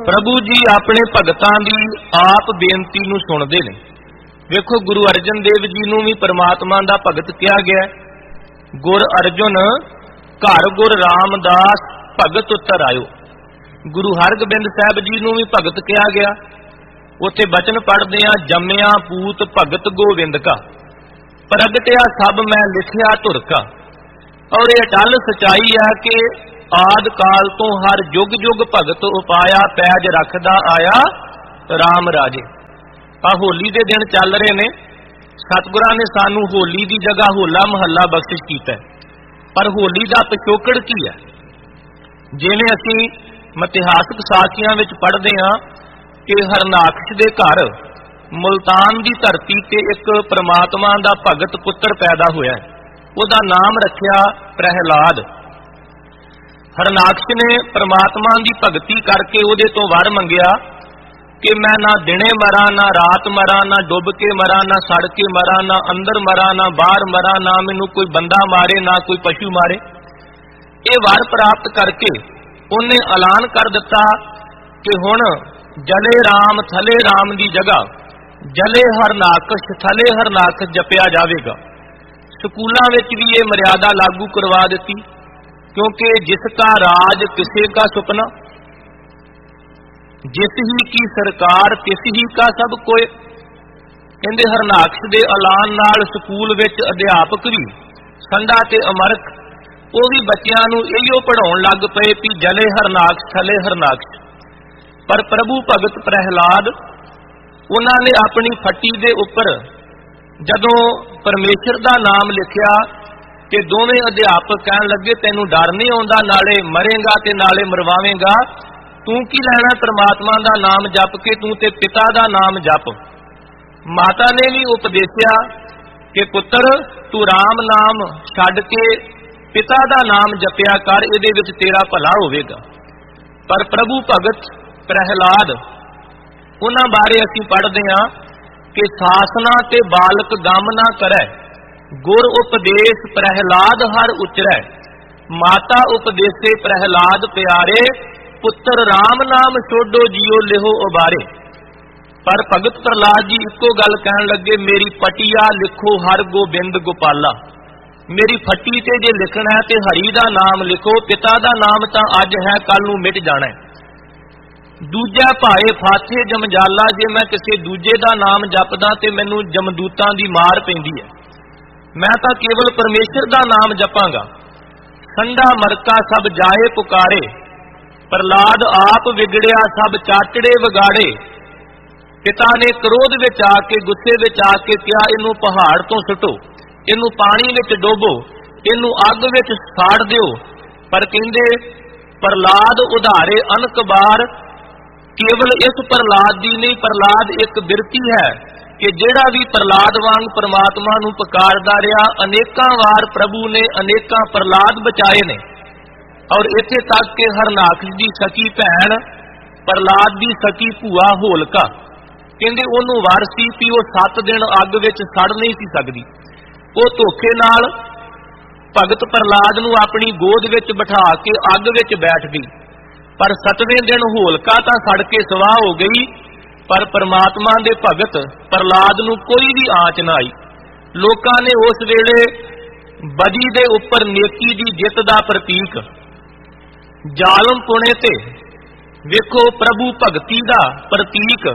प्रभु जी अपने भगतां दी आप बेनती नूं सुणदे ने। वेखो गुरु अर्जन देव जी नूं भी परमात्मा दा भगत कहा गया। गुर अर्जुन घर गुर रामदास भगत उतर आयो। गुरु हरगोबिंद साहब जी नूं भी भगत कहा गया। उत्थे बचन पढ़दे आ, जम्मिया पूत भगत गोविंद का, प्रगटिया सब मैं लिखिया धुर का। और यह अटल सच्चाई है कि आद काल तो हर युग युग भगत उपाया पैज रखदा आया राम राजे। आ होली दे दिन चल रहे ने। सतगुरां ने सानू होली दी जगह होला महला बख्शिश कीता है। पर होली दा पिछोकड़ की है? जिवें असीं इतिहासक साखियां विच पढ़दे हां कि हरनाकश दे घर मुल्तान दी धरती ते एक परमात्मा दा भगत पुत्र पैदा होया। उहदा नाम रखिया प्रहलाद। हरनाकश ने परमात्मा की भगती करके उहदे तो वर मंगिया कि मैं ना दिने मरा, ना रात मरा, ना डुब के मरा, ना सड़ के मरा, ना अंदर मरा, ना बाहर मरा, ना मैनू कोई बंदा मारे, ना कोई पशु मारे। ये वर प्राप्त करके उन्हें ऐलान कर दिता कि हुण जले राम थले राम की जगह जले हरनाकश थले हरनाकश जपिया जाएगा। स्कूलों में भी ये मर्यादा लागू करवा दी, क्योंकि जिसका राज किसी का सुपना, जिस ही की सरकार तिस ही का सब कोई। कहते हरनाकश दे ऐलान नाल स्कूल विच अध्यापक भी संडा ते अमरख वो भी बच्चों नूं इहो पढ़ाउण लग पे कि जले हरनाकश थले हरनाकश। पर प्रभु भगत प्रहलाद उन्होंने अपनी फट्टी दे उपर जदों परमेश्वर दा नाम लिखिया कि दोवें अध्यापक कहन लगे तैनूं डर नहीं आउंदा, नाले मरेगा ते नाले मरवावेगा, तू की लैना परमात्मा दा नाम जप के, तू ते पिता दा नाम जप। माता ने भी उपदेशिया कि पुत्र तू राम नाम छड्ड के पिता दा नाम जपिया कर, इहदे विच तेरा भला होवेगा। पर प्रभु भगत प्रहलाद उन्हां बारे असीं पढ़दे हां कि सासना ते बालक गम ना करै, गुर उपदेश प्रहलाद हर उचरै, माता उपदेशे प्रहलाद प्यारे, पुत्र राम नाम छोड़ो जियो लिहो उबारे। पर भगत प्रहलाद जी इको गल कहन लगे, मेरी पटिया लिखो हर गोबिंद गोपाला। मेरी फट्टी ते जे लिखना है ते हरी दा नाम लिखो, पिता दा नाम तां अज है कल नूं मिट जाना है। दूजा भाए फाथे जमजाला, जे मैं किसी दूजे दा नाम जपदा ते मैनूं जमदूतां दी मार पैंदी है। मैं तो केवल परमेश्वर का नाम जपांगा। संडा मरका सब जाए पुकारे, प्रहलाद आप विगड़िया सब चाटड़े विगाड़े। पिता ने क्रोध विच आके गुस्से विच आके कहा, इनू पहाड़ तो सुटो, इनू पानी विच डोबो, इनू अग विच साड़ दिओ। पर कहंदे प्रहलाद उधारे अनक बार। केवल इस प्रहलाद दी नहीं, प्रहलाद एक बिरती है कि जेड़ा भी प्रहलाद वांग परमात्मा नूं पुकारदा रहा, अनेकां वार प्रभु ने अनेकां प्रहलाद बचाए ने। और इत्थे तक कि हरनाकश दी सकी भैण प्रहलाद दी सकी भूआ होलका कहंदे ओनूं वार सी कि वो 7 दिन अग विच सड़ नहीं सी सकदी। वो धोखे नाल भगत प्रहलाद नूं अपनी गोद विच बिठा के अग विच बैठ गई। पर 7वें दिन होलका तां सड़ के सवाह हो गई, पर परमात्मा दे भगत प्रहलाद नूं कोई भी आँच ना आई। लोकां ने उस वेले बदी दे उपर नेकी दी जित दा प्रतीक, जालम पुणे ते वेखो प्रभु भगती दा प्रतीक,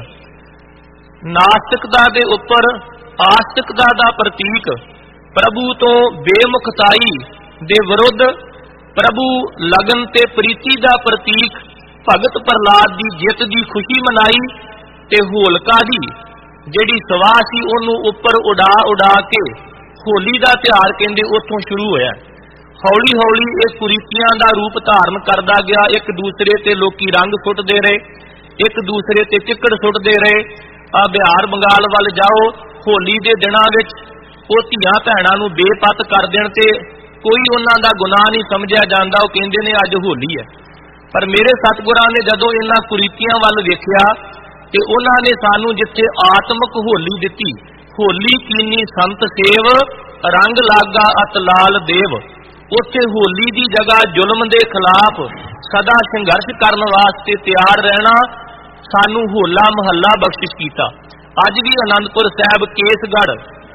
नास्तिकता दे उपर आस्तिकता दा प्रतीक, प्रभु तो बेमुखताई दे विरुद्ध प्रभु लगन ते प्रीति दा प्रतीक। भगत प्रहलाद दी जित दी खुशी मनाई ते होलका दी जिहड़ी सवाह सी उहनूं उपर उड़ा उड़ा के होली दा त्योहार कहंदे उत्थों शुरू होया। हौली हौली इह कुरीतियां दा रूप धारण करदा गया। एक दूसरे ते लोकी रंग सुटदे रहे, एक दूसरे ते चिक्कड़ सुटदे रहे। बिहार बंगाल वल जाओ, होली दे दिनां विच ओह धीआं भैणां नूं बेपत कर देण ते कोई उन्हां दा गुनाह नहीं समझिया जांदा, ओह कहंदे ने अज होली है। पर मेरे सतगुरां ने जदों इन्हां कुरीतियां वल वेखिया ते उन्हां ने सानू जिथे आत्मक होली दिती, होली कीनी संत सेव रंग लागा अत लाल देव, उत्थे होली दी जगह जुल्म दे खिलाफ ਸਦਾ ਸੰਘਰਸ਼ ਕਰਨ ਵਾਸਤੇ ਤਿਆਰ ਰਹਿਣਾ, ਸਾਨੂੰ ਹੋਲਾ ਮਹੱਲਾ ਬਖਸ਼ਿਸ਼ ਕੀਤਾ। ਅੱਜ ਵੀ ਆਨੰਦਪੁਰ ਸਾਹਿਬ, ਕੇਸਗੜ੍ਹ,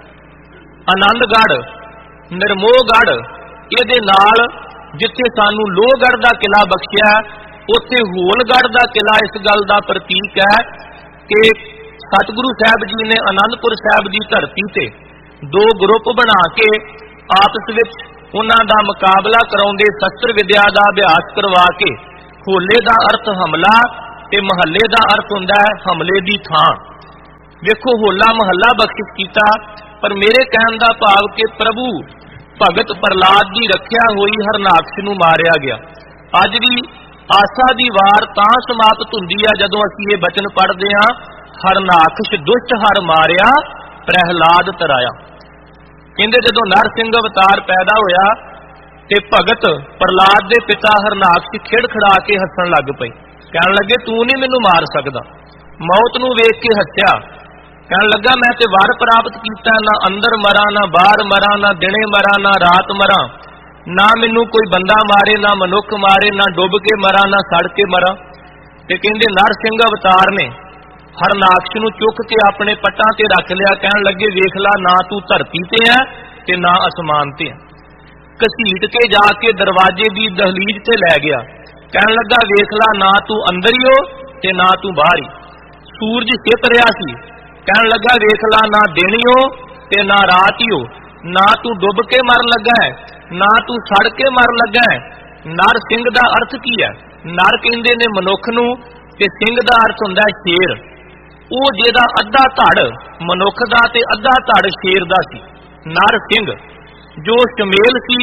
ਆਨੰਦਗੜ੍ਹ, ਨਿਰਮੋਹਗੜ੍ਹ, ਇਹਦੇ ਨਾਲ ਜਿੱਥੇ ਸਾਨੂੰ ਲੋਹਗੜ੍ਹ ਦਾ ਕਿਲਾ ਬਖਸ਼ਿਆ, ਉੱਥੇ ਹੋਲਗੜ੍ਹ ਦਾ ਕਿਲਾ ਇਸ ਗੱਲ ਦਾ ਪ੍ਰਤੀਕ ਹੈ ਕਿ ਸਤਿਗੁਰੂ ਸਾਹਿਬ ਜੀ ਨੇ ਆਨੰਦਪੁਰ ਸਾਹਿਬ ਦੀ ਧਰਤੀ ਤੇ ਦੋ ਗਰੁੱਪ ਬਣਾ ਕੇ ਆਪਸ ਵਿੱਚ ਉਹਨਾਂ ਦਾ ਮੁਕਾਬਲਾ ਕਰਾਉਂਦੇ, ਸ਼ਸਤਰ ਵਿਦਿਆ ਦਾ ਅਭਿਆਸ ਕਰਵਾ ਕੇ। ਹੋਲੇ ਦਾ ਅਰਥ ਹਮਲਾ ਤੇ ਮਹੱਲੇ ਦਾ ਅਰਥ ਹੁੰਦਾ ਹੈ ਹਮਲੇ ਦੀ ਥਾਂ। ਵੇਖੋ, ਹੋਲਾ ਮਹੱਲਾ ਬਖਸ਼ਿਸ਼ ਕੀਤਾ, ਪਰ ਮੇਰੇ ਕਹਿਣ ਦਾ ਭਾਵ ਕਿ ਪ੍ਰਭੂ ਭਗਤ ਪ੍ਰਹਲਾਦ ਦੀ ਰੱਖਿਆ ਹੋਈ ਹਰਨਾਕਸ਼ ਨੂੰ ਮਾਰਿਆ ਗਿਆ। ਅੱਜ ਵੀ ਆਸਾ ਦੀ ਵਾਰ ਤਾਂ ਸਮਾਪਤ ਹੁੰਦੀ ਆ ਜਦੋਂ ਅਸੀਂ ਇਹ ਬਚਨ ਪੜ੍ਹਦੇ ਹਾਂ, ਹਰਨਾਕਸ਼ ਦੁਸ਼ਟ ਹਰ ਮਾਰਿਆ, ਪ੍ਰਹਿਲਾਦ ਤਰਾਇਆ। ਕਹਿੰਦੇ ਜਦੋਂ ਨਰ ਸਿੰਘ ਅਵਤਾਰ ਪੈਦਾ ਹੋਇਆ ਤੇ ਭਗਤ ਪ੍ਰਹਲਾਦ ਦੇ ਪਿਤਾ ਹਰਨਾਕਸ਼ ਖਿੜਖੜਾ ਕੇ ਹੱਸਣ ਲੱਗ ਪਏ। ਕਹਿਣ ਲੱਗੇ, ਤੂੰ ਨਹੀਂ ਮੈਨੂੰ ਮਾਰ ਸਕਦਾ। ਮੌਤ ਨੂੰ ਵੇਖ ਕੇ ਹੱਸਿਆ, ਕਹਿਣ ਲੱਗਾ, ਮੈਂ ਤੇ ਵਰ ਪ੍ਰਾਪਤ ਕੀਤਾ, ਨਾ ਅੰਦਰ ਮਰਾਂ, ਨਾ ਬਾਹਰ ਮਰਾਂ, ਨਾ ਦਿਨੇ ਮਰਾਂ, ਨਾ ਰਾਤ ਮਰਾਂ, ਨਾ ਮੈਨੂੰ ਕੋਈ ਬੰਦਾ ਮਾਰੇ, ਨਾ ਮਨੁੱਖ ਮਾਰੇ, ਨਾ ਡੁੱਬ ਕੇ ਮਰਾਂ, ਨਾ ਸੜ ਕੇ ਮਰਾਂ। ਤੇ ਕਹਿੰਦੇ ਨਰ ਸਿੰਘ ਅਵਤਾਰ ਨੇ ਹਰਨਾਕਸ਼ ਨੂੰ ਚੁੱਕ ਕੇ ਆਪਣੇ ਪੱਟਾਂ ਤੇ ਰੱਖ ਲਿਆ। ਕਹਿਣ ਲੱਗੇ, ਵੇਖ ਲਾ, ਨਾ ਤੂੰ ਧਰਤੀ ਤੇ ਹੈ ਤੇ ਨਾ ਅਸਮਾਨ ਤੇ ਹੈ। ਘਸੀਟ ਕੇ ਜਾ ਕੇ ਦਰਵਾਜ਼ੇ ਦੀ ਦਹਲੀਜ਼ ਤੇ ਲੈ ਗਿਆ। ਕਹਿਣ ਲੱਗਾ, ਵੇਖ ਲਾ, ਨਾ ਤੂੰ ਅੰਦਰ ਹੀ ਹੋ ਤੇ ਨਾ ਤੂੰ ਬਾਹਰ ਹੀ। ਸੂਰਜ ਛਿਪ ਰਿਹਾ ਸੀ। ਕਹਿਣ ਲੱਗਾ, ਵੇਖ ਲਾ, ਨਾ ਦਿਨ ਹੀ ਹੋ ਤੇ ਨਾ ਰਾਤ ਹੀ ਹੋ, ਨਾ ਤੂੰ ਡੁੱਬ ਕੇ ਮਰਨ ਲੱਗਾ ਹੈ, ਨਾ ਤੂੰ ਸੜ ਕੇ ਮਰਨ ਲੱਗਾ ਹੈ। ਨਰ ਸਿੰਘ ਦਾ ਅਰਥ ਕੀ ਹੈ? ਨਰ ਕਹਿੰਦੇ ਨੇ ਮਨੁੱਖ ਨੂੰ, ਤੇ ਸਿੰਘ ਦਾ ਅਰਥ ਹੁੰਦਾ ਸ਼ੇਰ। ਉਹ ਜਿਹਦਾ ਅੱਧਾ ਧੜ ਮਨੁੱਖ ਦਾ ਤੇ ਅੱਧਾ ਧੜ ਸ਼ੇਰ ਦਾ ਸੀ। ਨਰ ਸਿੰਘ ਜੋ ਸ਼ਮੇਲ ਸੀ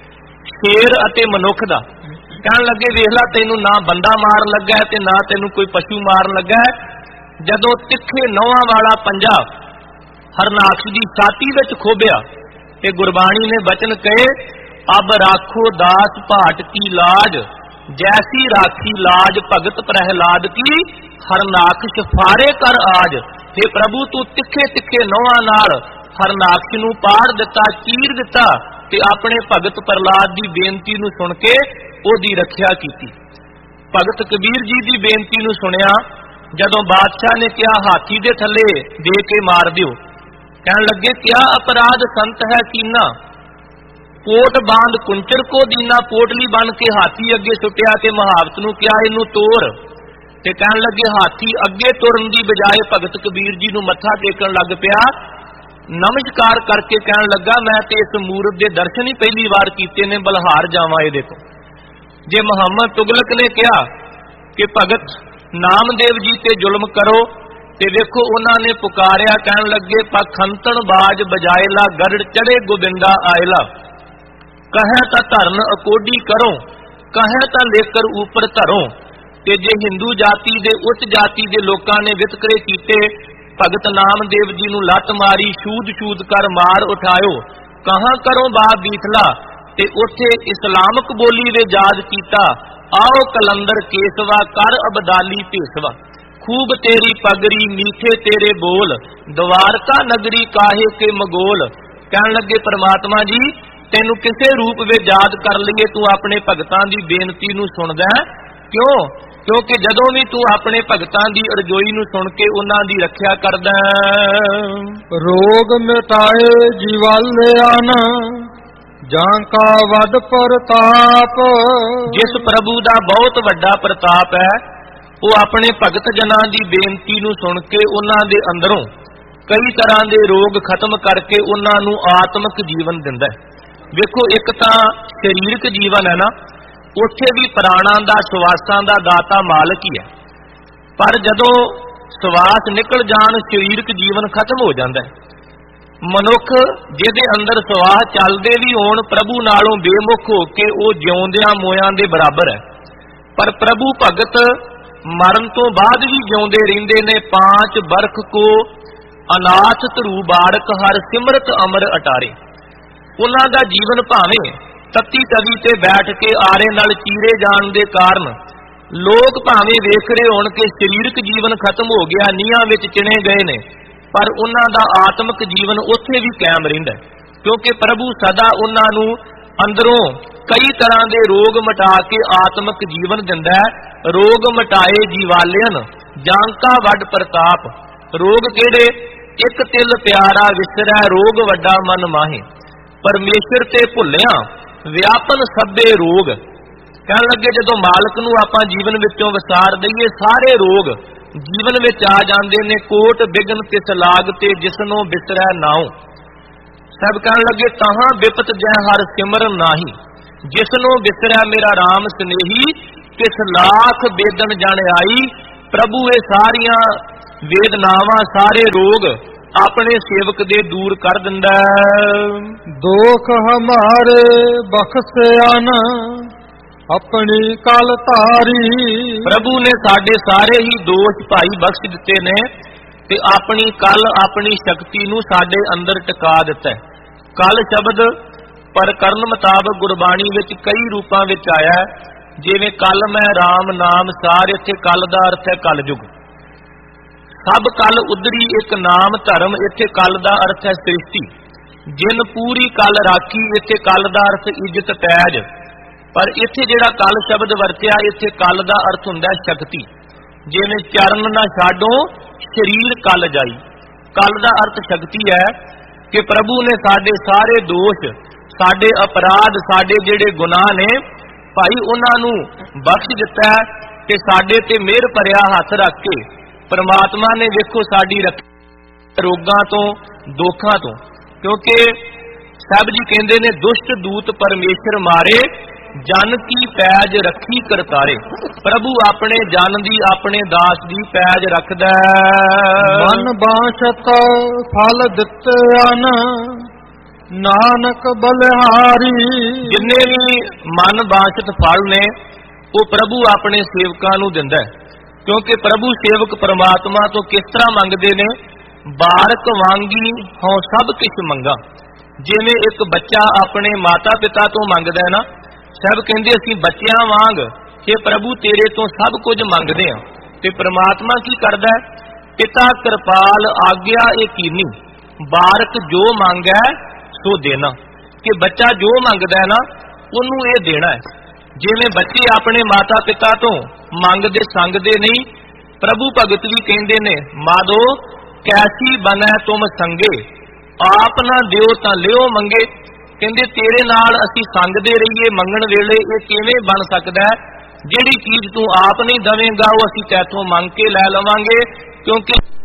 ਸ਼ੇਰ ਅਤੇ ਮਨੁੱਖ ਦਾ। ਕਹਿਣ ਲੱਗੇ, ਵੇਖ ਲਾ, ਤੈਨੂੰ ਨਾ ਬੰਦਾ ਮਾਰਨ ਲੱਗਾ ਤੇ ਨਾ ਤੈਨੂੰ ਕੋਈ ਪਸ਼ੂ ਮਾਰਨ ਲੱਗਾ। ਜਦੋਂ ਤਿੱਖੇ ਨਹੁੰਾਂ ਵਾਲਾ ਪੰਜਾ ਹਰਨਾਕਸ਼ ਦੀ ਛਾਤੀ ਵਿੱਚ ਖੋਬਿਆ ਤੇ ਗੁਰਬਾਣੀ ਨੇ ਬਚਨ ਕਹੇ, ਅਬ ਰਾਖੋ ਦਾਸ ਭਾਟ ਕੀ ਲਾਜ, ਜੈਸੀ ਰਾਖੀ ਲਾਜ ਭਗਤ ਪ੍ਰਹਿਲਾਦ ਕੀ, ਹਰਨਾਕਸ਼ ਫਾਰੇ ਕਰ ਆਜ। हे ਪ੍ਰਭੂ, ਤੂੰ ਤਿੱਖੇ ਤਿੱਖੇ ਨਹੁੰਾਂ ਨਾਲ ਹਰਨਾਕਸ਼ ਨੂੰ ਪਾੜ ਦਿੱਤਾ, ਚੀਰ ਦਿੱਤਾ ਤੇ ਆਪਣੇ ਭਗਤ ਪ੍ਰਹਲਾਦ ਦੀ ਬੇਨਤੀ ਨੂੰ ਸੁਣ ਕੇ ਉਹਦੀ ਰੱਖਿਆ ਕੀਤੀ। ਭਗਤ ਕਬੀਰ ਜੀ ਦੀ ਬੇਨਤੀ ਨੂੰ ਸੁਣਿਆ ਜਦੋਂ ਬਾਦਸ਼ਾਹ ਨੇ ਕਿਹਾ, ਹਾਥੀ ਦੇ ਥੱਲੇ ਦੇ ਕੇ ਮਾਰ ਦਿਓ। ਕਹਿਣ ਲੱਗੇ, ਕਿਆ ਅਪਰਾਧ ਸੰਤ ਹੈ ਕੀਨਾ, ਕੋਟ ਬਾਂਧ ਕੁੰਚਰ ਕੋ ਦੀਨਾ। ਪੋਟਲੀ ਬਣ ਕੇ ਹਾਥੀ ਅੱਗੇ ਸੁੱਟਿਆ ਤੇ ਮਹਾਵਤ ਨੂੰ ਕਿਹਾ, ਇਹਨੂੰ ਤੋੜ। ਤੇ ਕਹਿਣ ਲੱਗੇ, ਹਾਥੀ ਅੱਗੇ ਤੁਰਨ ਦੀ ਬਜਾਏ ਭਗਤ ਕਬੀਰ ਜੀ ਨੂੰ ਮੱਥਾ ਟੇਕਣ ਲੱਗ ਪਿਆ। ਨਮਸਕਾਰ ਕਰਕੇ ਕਹਿਣ ਲੱਗਾ, ਮੈਂ ਤੇ ਇਸ ਮੂਰਤ ਦੇ ਦਰਸ਼ਨ ਹੀ ਪਹਿਲੀ ਵਾਰ ਕੀਤੇ ਨੇ, ਬਲਹਾਰ ਜਾਵਾਂ ਇਹਦੇ ਤੋਂ। ਜੇ ਮੁਹੰਮਦ ਤੁਗਲਕ ਨੇ ਕਿਹਾ ਕਿ ਭਗਤ ਨਾਮਦੇਵ ਜੀ ਤੇ ਜ਼ੁਲਮ ਕਰੋ, ਤੇ ਵੇਖੋ ਉਹਨਾਂ ਨੇ ਪੁਕਾਰਿਆ। ਕਹਿਣ ਲੱਗੇ, ਪਖੰਤਣ ਬਾਜ ਬਜਾਏਲਾ, ਗਰੜ ਚੜੇ ਗੋਬਿੰਦਾ ਆਇਲਾ, ਕਹੈ ਤਾਂ ਧਰਨ ਅਕੋਡੀ ਕਰੋ, ਕਹੈ ਤਾਂ ਲੇਕਰ ਉਪਰ ਧਰੋ। ਤੇ ਜੇ ਹਿੰਦੂ ਜਾਤੀ ਦੇ ਉੱਚ ਜਾਤੀ ਦੇ ਲੋਕਾਂ ਨੇ ਵਿਤਕਰੇ ਕੀਤੇ, ਭਗਤ ਨਾਮਦੇਵ ਜੀ ਨੂੰ ਲੱਤ ਮਾਰੀ, ਸ਼ੂਦ ਸ਼ੂਦ ਕਰ ਮਾਰ ਉਠਾਇਓ, ਕਹਾਂ ਕਰੋ ਬਾਪ ਬੀਠਲਾ। ਤੇ ਉੱਥੇ ਇਸਲਾਮਕ ਬੋਲੀ ਦੇ ਯਾਦ ਕੀਤਾ, ਆਓ ਕਲੰਦਰ ਕੇਸਵਾ, ਕਰ ਅਬਦਾਲੀ ਭੇਸਵਾ, ਖੂਬ ਤੇਰੀ ਪਗਰੀ ਮੀਠੇ ਤੇਰੇ ਬੋਲ, ਦਵਾਰਕਾ ਨਗਰੀ ਕਾਹੇ ਕੇ ਮਗੋਲ। ਕਹਿਣ ਲੱਗੇ, ਪਰਮਾਤਮਾ ਜੀ, ਤੈਨੂੰ ਕਿਸੇ ਰੂਪ ਵਿੱਚ ਯਾਦ ਕਰ ਲਈਏ, ਤੂੰ ਆਪਣੇ ਭਗਤਾਂ ਦੀ ਬੇਨਤੀ ਨੂੰ ਸੁਣਦਾ ਹੈ। ਕਿਉਂ? ਕਿਉਂਕਿ ਜਦੋਂ ਵੀ ਤੂੰ ਆਪਣੇ ਭਗਤਾਂ ਦੀ ਅਰਜ਼ੋਈ ਨੂੰ ਸੁਣ ਕੇ ਉਹਨਾਂ ਦੀ ਰੱਖਿਆ ਕਰਦਾ। ਰੋਗ ਮਿਟਾਏ ਜੀਵਾਲਿਆਨ, ਜਾਂ ਕਾ ਵਡ ਪ੍ਰਤਾਪ। ਜਿਸ ਪ੍ਰਭੂ ਦਾ ਬਹੁਤ ਵੱਡਾ ਪ੍ਰਤਾਪ ਹੈ, ਉਹ ਆਪਣੇ ਭਗਤ ਜਨਾਂ ਦੀ ਬੇਨਤੀ ਨੂੰ ਸੁਣ ਕੇ ਉਹਨਾਂ ਦੇ ਅੰਦਰੋਂ ਕਈ ਤਰ੍ਹਾਂ ਦੇ ਰੋਗ ਖਤਮ ਕਰਕੇ ਉਹਨਾਂ ਨੂੰ ਆਤਮਿਕ ਜੀਵਨ ਦਿੰਦਾ ਹੈ। ਵੇਖੋ, ਇੱਕ ਤਾਂ ਸਰੀਰਕ ਜੀਵਨ ਹੈ ਨਾ, ਉੱਥੇ ਵੀ ਪ੍ਰਾਣਾਂ ਦਾ, ਸਵਾਸਾਂ ਦਾ ਦਾਤਾ ਮਾਲਕ ਹੀ ਹੈ। ਪਰ ਜਦੋਂ ਸਵਾਸ ਨਿਕਲ ਜਾਣ, ਸਰੀਰਕ ਜੀਵਨ ਖਤਮ ਹੋ ਜਾਂਦਾ ਹੈ। ਮਨੁੱਖ ਜਿਹਦੇ ਅੰਦਰ ਸਵਾਸ ਚੱਲਦੇ ਵੀ ਹੋਣ, ਪ੍ਰਭੂ ਨਾਲੋਂ ਬੇਮੁਖ ਹੋ ਕੇ ਉਹ ਜਿਉਂਦਿਆਂ ਮੋਇਆਂ ਦੇ ਬਰਾਬਰ ਹੈ। ਪਰ ਪ੍ਰਭੂ ਭਗਤ ਮਰਨ ਤੋਂ ਬਾਅਦ ਵੀ ਜਿਉਂਦੇ ਰਹਿੰਦੇ ਨੇ। 5 ਬਰਖ ਕੋ ਅਨਾਥ ਧਰੂ ਬਾਰਕ, ਹਰ ਸਿਮਰਤ ਅਮਰ ਅਟਾਰੇ। ਉਹਨਾਂ ਦਾ ਜੀਵਨ ਭਾਵੇਂ ਤੱਤੀ ਤਵੀ ਤੇ ਬੈਠ ਕੇ ਆਰੇ ਨਾਲ ਚੀਰੇ ਜਾਣ ਦੇ ਕਾਰਨ ਲੋਕ ਭਾਵੇਂ ਵੇਖ ਰਹੇ ਹੋਣ ਕਿ ਸਰੀਰਕ ਜੀਵਨ ਖਤਮ ਹੋ ਗਿਆ, ਨੀਹਾਂ ਵਿੱਚ ਚਿਣੇ ਗਏ ਨੇ, ਪਰ ਉਹਨਾਂ ਦਾ ਆਤਮਿਕ ਜੀਵਨ ਉੱਥੇ ਵੀ ਕਾਇਮ ਰਹਿੰਦਾ, ਕਿਉਂਕਿ ਪ੍ਰਭੂ ਸਦਾ ਉਹਨਾਂ ਨੂੰ ਅੰਦਰੋਂ ਕਈ ਤਰ੍ਹਾਂ ਦੇ ਰੋਗ ਮਿਟਾ ਕੇ ਆਤਮਿਕ ਜੀਵਨ ਦਿੰਦਾ ਹੈ। ਰੋਗ ਮਿਟਾਏ ਜੀਵਾਲਿਆਨ ਜਾਂਕਾ ਵੱਡ ਪ੍ਰਤਾਪ। ਰੋਗ ਕਿਹੜੇ? ਇੱਕ ਤਿਲ ਪਿਆਰਾ ਵਿਸਰੈ ਰੋਗ ਵੱਡਾ ਮਨ ਮਾਹੇ। ਪਰਮੇਸ਼ਰ ਤੇ ਭੁੱਲਿਆ ਵਿਆਪਨ ਸਭੇ ਰੋਗ। ਕਹਿਣ ਲੱਗੇ ਜਦੋਂ ਮਾਲਕ ਨੂੰ ਆਪਾਂ ਜੀਵਨ ਵਿੱਚੋਂ ਵਿਸਾਰ ਦਈਏ ਸਾਰੇ ਰੋਗ ਜੀਵਨ ਵਿੱਚ ਆ ਜਾਂਦੇ ਨੇ। ਕੋਟ ਬਿਗਨ ਤਿਸ ਲਾਗ ਤੇ ਜਿਸਨੋਂ ਬਿਸਰੈ ਨਾਉ। ਸਭ ਕਹਿਣ ਲੱਗੇ ਤਾਹਾਂ ਵਿਪਤ ਜੈ ਹਰ ਸਿਮਰਨ ਨਾਹੀ। ਜਿਸਨੋਂ ਬਿਸਰੈ ਮੇਰਾ ਰਾਮ ਸਨੇਹੀ ਕਿਸ ਲਾਖ ਬੇਦਨ ਜਣ ਆਈ। ਪ੍ਰਭੂ ਇਹ ਸਾਰੀਆਂ ਵੇਦਨਾਵਾਂ ਸਾਰੇ ਰੋਗ ਆਪਣੇ ਸੇਵਕ ਦੇ ਦੂਰ ਕਰ ਦਿੰਦਾ। ਦੁਖ ਹਮਾਰੇ ਬਖਸ਼ਿਆ ਨਾ ਆਪਣੀ ਕਲ ਧਾਰੀ। ਪ੍ਰਭੂ ਨੇ ਸਾਡੇ ਸਾਰੇ ਹੀ ਦੋਸ਼ ਭਾਈ ਬਖਸ਼ ਦਿੱਤੇ ਨੇ ਤੇ ਆਪਣੀ ਕਲ ਆਪਣੀ ਸ਼ਕਤੀ ਨੂੰ ਸਾਡੇ ਅੰਦਰ ਟਿਕਾ ਦਿੱਤਾ। ਕਲ ਸ਼ਬਦ ਪ੍ਰਕਰਨ ਮੁਤਾਬਕ ਗੁਰਬਾਣੀ ਵਿੱਚ ਕਈ ਰੂਪਾਂ ਵਿੱਚ ਆਇਆ ਹੈ। ਜਿਵੇਂ ਕਲ ਮੈਂ ਰਾਮ ਨਾਮ ਸਾਰ, ਇੱਥੇ ਕਲ ਦਾ ਅਰਥ ਹੈ ਕਲਯੁਗ। ਸਭ ਕਲ ਉਦਰੀ ਇੱਕ ਨਾਮ ਧਰਮ, ਇੱਥੇ ਕਲ ਦਾ ਅਰਥ ਹੈ ਸ੍ਰਿਸ਼ਟੀ। ਜਿਨ ਪੂਰੀ ਕਲ ਰਾਖੀ, ਇੱਥੇ ਕਲ ਦਾ ਅਰਥ ਇੱਜ਼ਤ ਤੈਜ। ਪਰ ਇੱਥੇ ਜਿਹੜਾ ਕਲ ਸ਼ਬਦ ਵਰਤਿਆ ਇੱਥੇ ਕਲ ਦਾ ਅਰਥ ਹੁੰਦਾ ਸ਼ਕਤੀ। ਜਿਵੇਂ ਚਰਨ ਨਾ ਛਾਡੋ ਸਰੀਰ ਕਲ ਜਾਈ। ਕਲ ਦਾ ਅਰਥ ਸ਼ਕਤੀ ਹੈ ਕਿ ਪ੍ਰਭੂ ਨੇ ਸਾਡੇ ਸਾਰੇ ਦੋਸ਼, ਸਾਡੇ ਅਪਰਾਧ, ਸਾਡੇ ਜਿਹੜੇ ਗੁਨਾਹ ਨੇ ਭਾਈ ਉਹਨਾਂ ਨੂੰ ਬਖਸ਼ ਦਿੱਤਾ ਕਿ ਸਾਡੇ ਤੇ ਮਿਹਰ ਭਰਿਆ ਹੱਥ ਰੱਖ ਕੇ ਪਰਮਾਤਮਾ ਨੇ ਵੇਖੋ ਸਾਡੀ ਰੱਖਿਆ ਰੋਗਾਂ ਤੋਂ, ਦੋਖਾਂ ਤੋਂ। ਕਿਉਂਕਿ ਸਭ ਜੀ ਕਹਿੰਦੇ ਨੇ ਦੁਸ਼ਟ ਦੂਤ ਪਰਮੇਸ਼ਰ ਮਾਰੇ ਜਨ ਕੀ ਪੈਜ ਰੱਖੀ ਕਰਤਾਰੇ। ਪ੍ਰਭੂ ਆਪਣੇ ਜਨ ਦੀ, ਆਪਣੇ ਦਾਸ ਦੀ ਪੈਜ ਰੱਖਦਾ। ਮਨ ਬਾਸ਼ਤ ਫਲ ਦਿੱਤਿਆ ਨਾ ਨਾਨਕ ਬਲਿਹਾਰੀ। ਜਿੰਨੇ ਵੀ ਮਨ ਬਾਸ਼ਤ ਫਲ ਨੇ ਉਹ ਪ੍ਰਭੂ ਆਪਣੇ ਸੇਵਕਾਂ ਨੂੰ ਦਿੰਦਾ। ਕਿਉਂਕਿ ਪ੍ਰਭੂ ਸੇਵਕ ਪਰਮਾਤਮਾ ਤੋਂ ਕਿਸ ਤਰ੍ਹਾਂ ਮੰਗਦੇ ਨੇ? ਬਾਰਕ ਵਾਂਗੀ ਹਉ ਸਭ ਕਿਛ ਮੰਗਾ। ਜਿਵੇਂ ਇੱਕ ਬੱਚਾ ਆਪਣੇ ਮਾਤਾ ਪਿਤਾ ਤੋਂ ਮੰਗਦਾ ਹੈ ਨਾ, ਸਭ ਕਹਿੰਦੇ ਅਸੀਂ ਬੱਚਿਆਂ ਵਾਂਗ ਕਿ ਪ੍ਰਭੂ ਤੇਰੇ ਤੋਂ ਸਭ ਕੁਝ ਮੰਗਦੇ ਹਾਂ। ਤੇ ਪ੍ਰਮਾਤਮਾ ਕੀ ਕਰਦਾ ਹੈ? ਪਿਤਾ ਕਿਰਪਾਲ ਆਗਿਆ ਇਹ ਕੀਨੀ, ਬਾਰਕ ਜੋ ਮੰਗੈ ਸੋ ਦੇਣਾ। ਕਿ ਬੱਚਾ ਜੋ ਮੰਗਦਾ ਹੈ ਨਾ ਉਹਨੂੰ ਇਹ ਦੇਣਾ ਹੈ। ਜਿਵੇਂ ਬੱਚੇ ਆਪਣੇ ਮਾਤਾ ਪਿਤਾ ਤੋਂ ਮੰਗਦੇ ਸੰਗਦੇ ਨਹੀਂ, ਪ੍ਰਭੂ ਭਗਤ ਵੀ ਕਹਿੰਦੇ ਨੇ ਮਾਦੋ ਕੈਸੀ ਬਣੈ ਤੁਮ ਸੰਗੇ, ਆਪ ਨਾ ਦਿਓ ਤਾਂ ਲਿਓ ਮੰਗੇ। ਕਹਿੰਦੇ ਤੇਰੇ ਨਾਲ ਅਸੀਂ ਸੰਗਦੇ ਰਹੀਏ ਮੰਗਣ ਵੇਲੇ ਇਹ ਕਿਵੇਂ ਬਣ ਸਕਦਾ ਹੈ? ਜਿਹੜੀ ਚੀਜ਼ ਤੂੰ ਆਪ ਨਹੀਂ ਦਵੇਂਗਾ ਉਹ ਅਸੀਂ ਤੈਥੋਂ ਮੰਗ ਕੇ ਲੈ ਲਵਾਂਗੇ। ਕਿਉਂਕਿ